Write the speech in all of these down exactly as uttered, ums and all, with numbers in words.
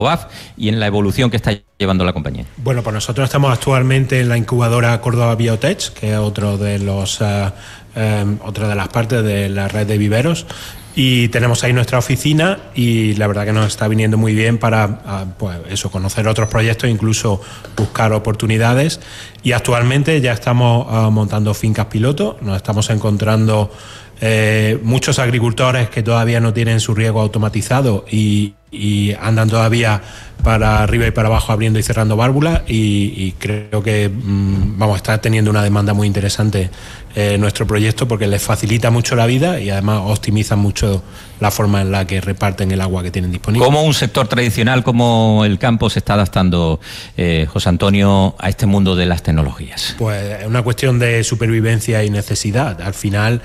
F y en la evolución que está llevando la compañía. Bueno, pues nosotros estamos actualmente en la incubadora Córdoba Biotech, que es otro de los uh, um, otra de las partes de la red de viveros, y tenemos ahí nuestra oficina y la verdad que nos está viniendo muy bien para uh, pues eso, conocer otros proyectos, incluso buscar oportunidades, y actualmente ya estamos uh, montando fincas piloto. Nos estamos encontrando eh, muchos agricultores que todavía no tienen su riego automatizado y y andan todavía para arriba y para abajo abriendo y cerrando válvulas, y, y creo que mmm, vamos a estar teniendo una demanda muy interesante en eh, nuestro proyecto, porque les facilita mucho la vida y además optimizan mucho la forma en la que reparten el agua que tienen disponible. ¿Cómo un sector tradicional como el campo se está adaptando, eh, José Antonio, a este mundo de las tecnologías? Pues es una cuestión de supervivencia y necesidad. Al final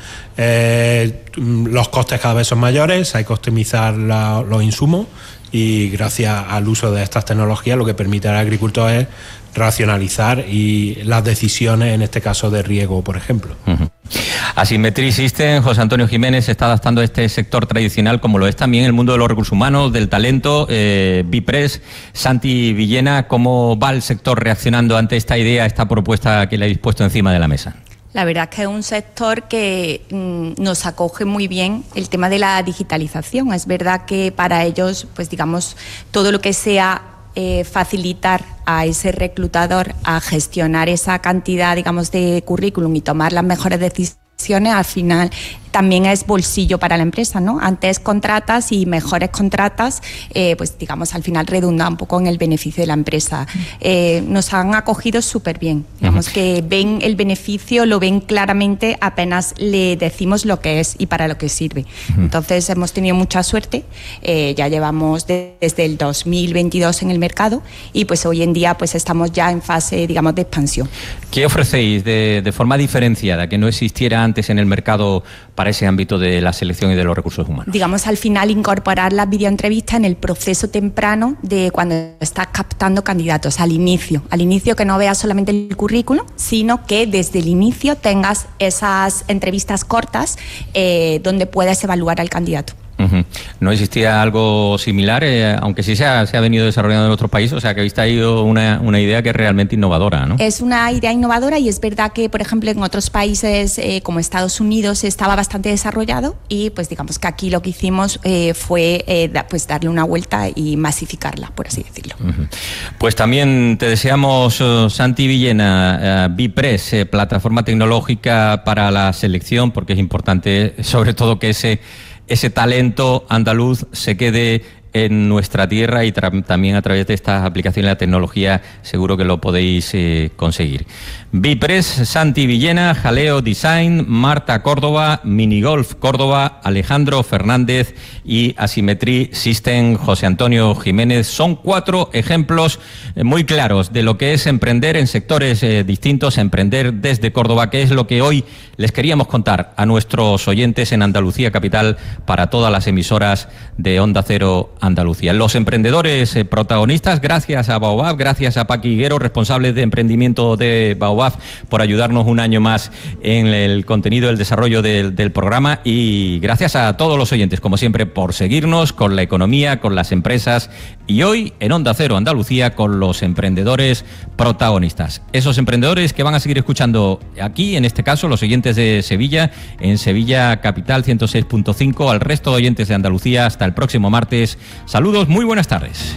eh, los costes cada vez son mayores, hay que optimizar la, los insumos, y gracias al uso de estas tecnologías lo que permite al agricultor es racionalizar y las decisiones, en este caso de riego, por ejemplo. Uh-huh. Asymmetry Systems, José Antonio Jiménez, se está adaptando a este sector tradicional, como lo es también el mundo de los recursos humanos, del talento. eh, Bipres, Santi Villena, ¿cómo va el sector reaccionando ante esta idea, esta propuesta que le habéis puesto encima de la mesa? La verdad es que es un sector que mmm, nos acoge muy bien el tema de la digitalización. Es verdad que para ellos, pues digamos, todo lo que sea eh, facilitar a ese reclutador a gestionar esa cantidad, digamos, de currículum y tomar las mejores decisiones, al final también es bolsillo para la empresa, ¿no? Antes contratas y mejores contratas, eh, pues digamos, al final redunda un poco en el beneficio de la empresa. Eh, nos han acogido súper bien, digamos, uh-huh. que ven el beneficio, lo ven claramente apenas le decimos lo que es y para lo que sirve. Uh-huh. Entonces hemos tenido mucha suerte, eh, ya llevamos de, desde el dos mil veintidós en el mercado y pues hoy en día pues estamos ya en fase, digamos, de expansión. ¿Qué ofrecéis de, de forma diferenciada que no existiera antes en el mercado para ese ámbito de la selección y de los recursos humanos? Digamos, al final incorporar las videoentrevistas en el proceso temprano de cuando estás captando candidatos, al inicio. Al inicio, que no veas solamente el currículum, sino que desde el inicio tengas esas entrevistas cortas eh, donde puedas evaluar al candidato. Uh-huh. ¿No existía algo similar, eh, aunque sí se ha, se ha venido desarrollando en otros países? O sea, que habéis traído una, una idea que es realmente innovadora, ¿no? Es una idea innovadora y es verdad que, por ejemplo, en otros países eh, como Estados Unidos estaba bastante desarrollado y pues digamos que aquí lo que hicimos eh, fue eh, da, pues darle una vuelta y masificarla, por así decirlo. Uh-huh. Pues también te deseamos, uh, Santi Villena, uh, Bipres, eh, plataforma tecnológica para la selección, porque es importante sobre todo que ese ese talento andaluz se quede en nuestra tierra y tra- también a través de estas aplicaciones de la tecnología seguro que lo podéis eh, conseguir. Bipres, Santi Villena, Jaleo Design, Marta Córdoba, Minigolf Córdoba, Alejandro Fernández y Asymmetry Systems, José Antonio Jiménez. Son cuatro ejemplos eh, muy claros de lo que es emprender en sectores eh, distintos, emprender desde Córdoba, que es lo que hoy les queríamos contar a nuestros oyentes en Andalucía Capital para todas las emisoras de Onda Cero Andalucía. Los emprendedores eh, protagonistas, gracias a Baobab, gracias a Paqui Higuero, responsable de emprendimiento de Baobab, por ayudarnos un año más en el contenido, el desarrollo del, del programa, y gracias a todos los oyentes, como siempre, por seguirnos con la economía, con las empresas, y hoy en Onda Cero Andalucía con los emprendedores protagonistas. Esos emprendedores que van a seguir escuchando aquí, en este caso, los oyentes de Sevilla, en Sevilla Capital ciento seis punto cinco, al resto de oyentes de Andalucía, hasta el próximo martes. Saludos, muy buenas tardes.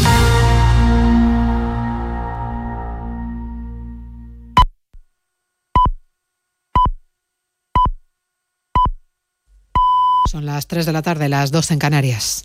Son las tres de la tarde, las dos en Canarias.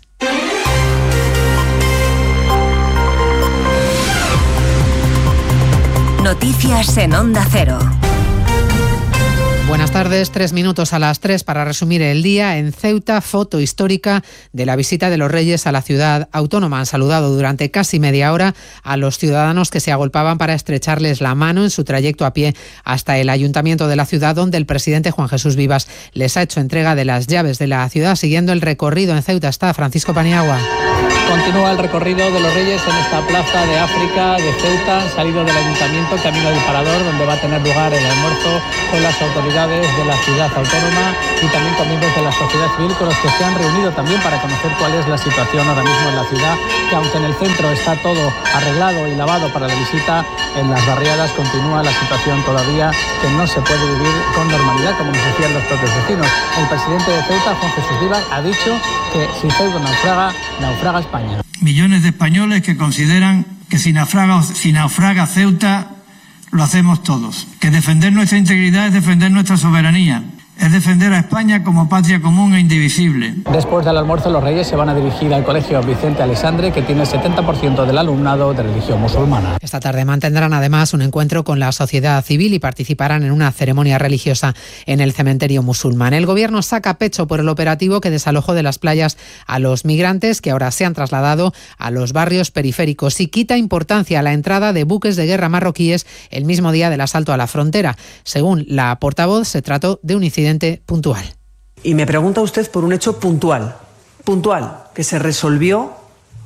Noticias en Onda Cero. Buenas tardes, tres minutos a las tres para resumir el día. En Ceuta, foto histórica de la visita de los Reyes a la ciudad autónoma. Han saludado durante casi media hora a los ciudadanos que se agolpaban para estrecharles la mano en su trayecto a pie hasta el ayuntamiento de la ciudad, donde el presidente Juan Jesús Vivas les ha hecho entrega de las llaves de la ciudad. Siguiendo el recorrido en Ceuta está Francisco Paniagua. Continúa el recorrido de los Reyes en esta plaza de África de Ceuta. Han salido del ayuntamiento camino del Parador, donde va a tener lugar el almuerzo con las autoridades de la ciudad autónoma y también con miembros de la sociedad civil, con los que se han reunido también para conocer cuál es la situación ahora mismo en la ciudad, que aunque en el centro está todo arreglado y lavado para la visita, en las barriadas continúa la situación todavía que no se puede vivir con normalidad, como nos decían los propios vecinos. El presidente de Ceuta, Juan Jesús Díaz, ha dicho que si Ceuta naufraga, naufraga España. Millones de españoles que consideran que si naufraga, si naufraga Ceuta, lo hacemos todos. Que defender nuestra integridad es defender nuestra soberanía. Es defender a España como patria común e indivisible. Después del almuerzo, los Reyes se van a dirigir al Colegio Vicente Alessandre, que tiene el setenta por ciento del alumnado de religión musulmana. Esta tarde mantendrán además un encuentro con la sociedad civil y participarán en una ceremonia religiosa en el cementerio musulmán. El Gobierno saca pecho por el operativo que desalojó de las playas a los migrantes que ahora se han trasladado a los barrios periféricos y quita importancia a la entrada de buques de guerra marroquíes el mismo día del asalto a la frontera. Según la portavoz, se trató de un incidente puntual. Y me pregunta usted por un hecho puntual, puntual, que se resolvió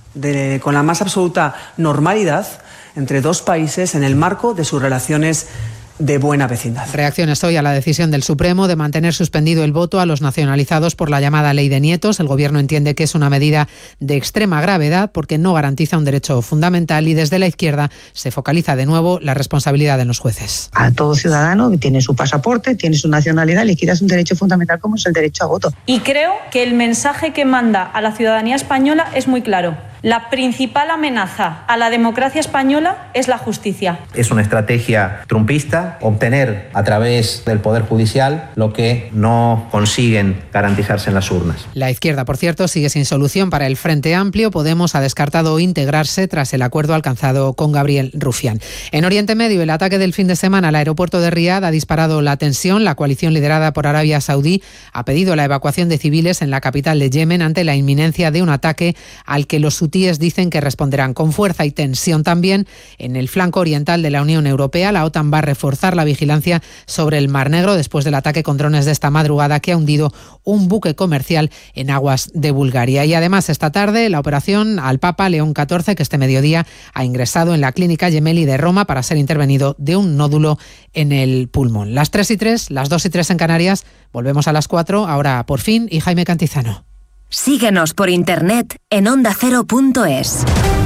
de, con la más absoluta normalidad entre dos países en el marco de sus relaciones de buena vecindad. Reacciones hoy a la decisión del Supremo de mantener suspendido el voto a los nacionalizados por la llamada Ley de Nietos. El Gobierno entiende que es una medida de extrema gravedad porque no garantiza un derecho fundamental y desde la izquierda se focaliza de nuevo la responsabilidad en los jueces. A todo ciudadano que tiene su pasaporte, tiene su nacionalidad, le quitas un derecho fundamental como es el derecho a voto. Y creo que el mensaje que manda a la ciudadanía española es muy claro. La principal amenaza a la democracia española es la justicia. Es una estrategia trumpista obtener a través del Poder Judicial lo que no consiguen garantizarse en las urnas. La izquierda, por cierto, sigue sin solución para el Frente Amplio. Podemos ha descartado integrarse tras el acuerdo alcanzado con Gabriel Rufián. En Oriente Medio, el ataque del fin de semana al aeropuerto de Riad ha disparado la tensión. La coalición liderada por Arabia Saudí ha pedido la evacuación de civiles en la capital de Yemen ante la inminencia de un ataque al que los hutíes dicen que responderán con fuerza y tensión también en el flanco oriental de la Unión Europea. La OTAN va a reforzar la vigilancia sobre el Mar Negro después del ataque con drones de esta madrugada que ha hundido un buque comercial en aguas de Bulgaria. Y además esta tarde la operación al Papa León catorce, que este mediodía ha ingresado en la clínica Gemelli de Roma para ser intervenido de un nódulo en el pulmón. Las tres y tres, las dos y tres en Canarias. Volvemos a las cuatro, ahora por fin, y Jaime Cantizano. Síguenos por internet en onda cero punto es.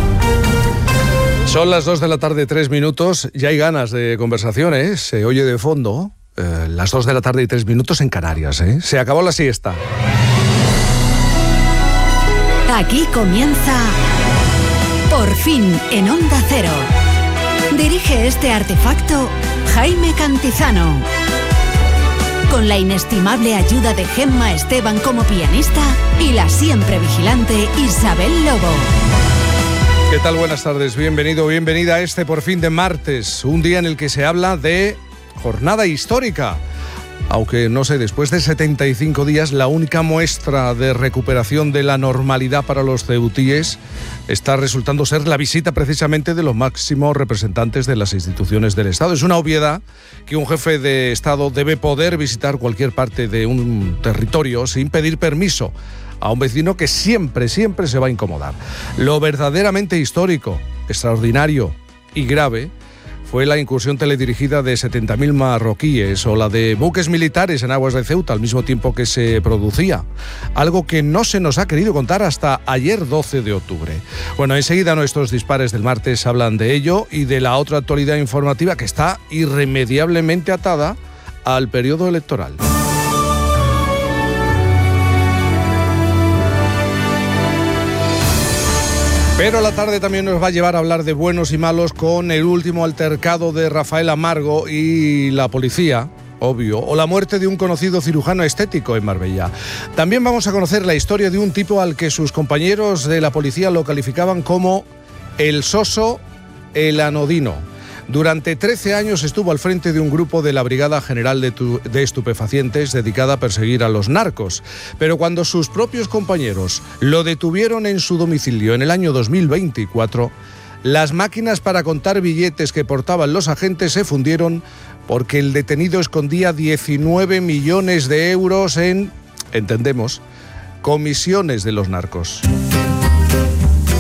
Son las dos de la tarde, tres minutos. Ya hay ganas de conversación, ¿eh? Se oye de fondo. Eh, las dos de la tarde y tres minutos en Canarias, ¿eh? Se acabó la siesta. Aquí comienza Por fin en Onda Cero. Dirige este artefacto Jaime Cantizano. Con la inestimable ayuda de Gemma Esteban como pianista y la siempre vigilante Isabel Lobo. ¿Qué tal? Buenas tardes, bienvenido, bienvenida a este Por fin de martes, un día en el que se habla de jornada histórica. Aunque, no sé, después de setenta y cinco días, la única muestra de recuperación de la normalidad para los ceutíes está resultando ser la visita precisamente de los máximos representantes de las instituciones del Estado. Es una obviedad que un jefe de Estado debe poder visitar cualquier parte de un territorio sin pedir permiso a un vecino que siempre, siempre se va a incomodar. Lo verdaderamente histórico, extraordinario y grave fue la incursión teledirigida de setenta mil marroquíes o la de buques militares en aguas de Ceuta al mismo tiempo que se producía. Algo que no se nos ha querido contar hasta ayer doce de octubre. Bueno, enseguida nuestros dispares del martes hablan de ello y de la otra actualidad informativa que está irremediablemente atada al periodo electoral. Pero la tarde también nos va a llevar a hablar de buenos y malos con el último altercado de Rafael Amargo y la policía, obvio, o la muerte de un conocido cirujano estético en Marbella. También vamos a conocer la historia de un tipo al que sus compañeros de la policía lo calificaban como el soso, el anodino. Durante trece años estuvo al frente de un grupo de la Brigada General de, tu, de Estupefacientes dedicada a perseguir a los narcos. Pero cuando sus propios compañeros lo detuvieron en su domicilio en el año dos mil veinticuatro, las máquinas para contar billetes que portaban los agentes se fundieron porque el detenido escondía diecinueve millones de euros en, entendemos, comisiones de los narcos.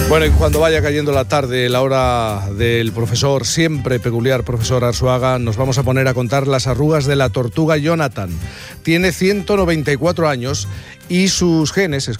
Bueno, y cuando vaya cayendo la tarde, la hora del profesor, siempre peculiar profesor Arzuaga, nos vamos a poner a contar las arrugas de la tortuga Jonathan. Tiene ciento noventa y cuatro años y sus genes,